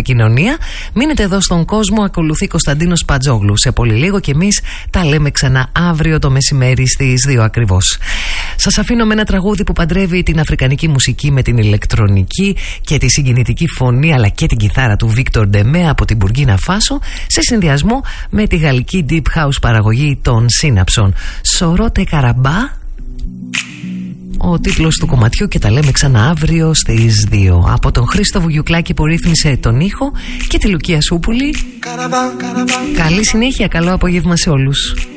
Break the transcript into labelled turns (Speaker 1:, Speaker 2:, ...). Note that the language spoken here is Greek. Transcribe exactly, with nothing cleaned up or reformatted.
Speaker 1: επικοινωνία. Μείνετε εδώ στον κόσμο, ακολουθεί Κωνσταντίνος Πατζόγλου. Σε πολύ λίγο και εμείς τα λέμε ξανά αύριο το μεσημέρι στις δύο ακριβώς. Σας αφήνω με ένα τραγούδι που παντρεύει την αφρικανική μουσική με την ηλεκτρονική και τη συγκινητική φωνή αλλά και την κιθάρα του Βίκτορ Ντεμέ από την Μπουργκίνα Φάσο, σε συνδυασμό με τη γαλλική deep house παραγωγή των Σύναψων. Σορότε Καραμπά, ο τίτλος του κομματιού, και τα λέμε ξανά αύριο στις δύο. Από τον Χρήστο Βουγιουκλάκη που ρύθμισε τον ήχο και τη Λουκία Σούπουλη. Καλή συνέχεια, καλό απόγευμα σε όλους.